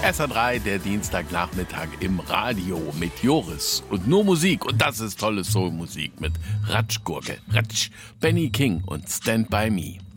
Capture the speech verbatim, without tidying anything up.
S R drei, der Dienstagnachmittag im Radio mit Joris und nur Musik. Und das ist tolle Soulmusik mit Ratschgurke, Ratsch, Benny King und Stand By Me.